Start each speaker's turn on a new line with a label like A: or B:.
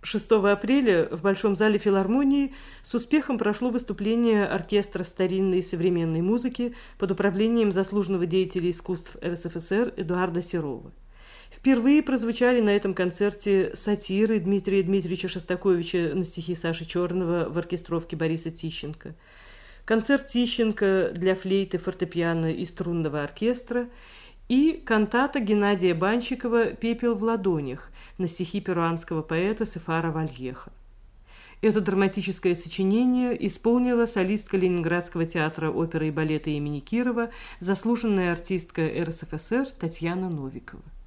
A: 6 апреля в Большом зале филармонии с успехом прошло выступление оркестра старинной и современной музыки под управлением заслуженного деятеля искусств РСФСР Эдуарда Серова. Впервые прозвучали на этом концерте сатиры Дмитрия Дмитриевича Шостаковича на стихи Саши Черного в оркестровке Бориса Тищенко, концерт Тищенко для флейты, фортепиано и струнного оркестра и кантата Геннадия Банщикова «Пепел в ладонях» на стихи перуанского поэта Сефара Вальеха. Это драматическое сочинение исполнила солистка Ленинградского театра оперы и балета имени Кирова, заслуженная артистка РСФСР Татьяна Новикова.